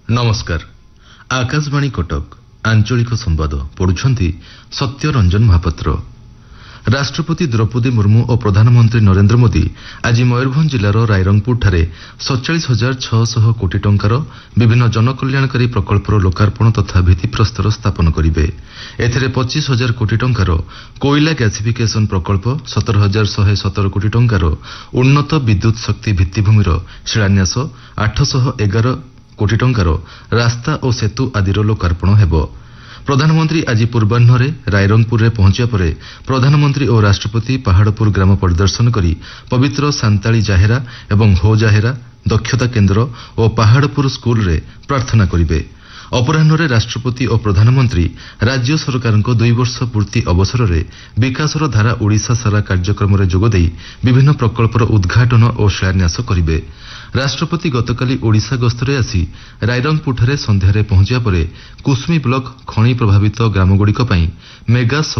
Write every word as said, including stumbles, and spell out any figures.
नमस्कार आकाशवाणी कटक आंचलिक संवाद पढ़ुछंती सत्यरंजन महापात्र। राष्ट्रपति द्रौपदी मुर्मू और प्रधानमंत्री नरेंद्र मोदी आज मयूरभंज जिलार रायरंगपुर ठारे सैंतालीस हजार छह कोटी टंकार विभिन्न जनकल्याणकारी प्रकल्पर लोकार्पण तथा भित्तिप्रस्तर स्थापन करिवे। एथिरे पच्चीस हजार कोटी टंकार कोयला गैसिफिकेशन प्रकल्प, सतर हजार शहे सतर कोटी टंकार उन्नत विद्युत शक्ति भित्तिभूमिर शिलान्यास, आठशह एगार कोटी टंकार रास्ता और सेतु आदिर लोकार्पण हेबो। प्रधानमंत्री आज पूर्वाह्न रायरंगपुर पहुंचा पर प्रधानमंत्री और राष्ट्रपति पहाड़पुर ग्राम परिदर्शन करी पवित्र सांताली जाहेरा एवं हो जाहेरा दक्षता केन्द्र और पहाड़पुर स्कूल रे प्रार्थना करिवे। अपराह्न राष्ट्रपति और प्रधानमंत्री राज्य सरकार दुई वर्ष पूर्ति अवसर में विकासर धारा ओडिशा सारा कार्यक्रम में जोगदे विभिन्न प्रकल्पर उद्घाटन और शिलान्यास करिवे। राष्ट्रपति गतकाली ओडिशा गस्तरे आसी रायरंगपुर संध्यारे पहुंचा पर कुसुमी ब्लॉक खणी प्रभावित ग्रामगुड़िक मेगा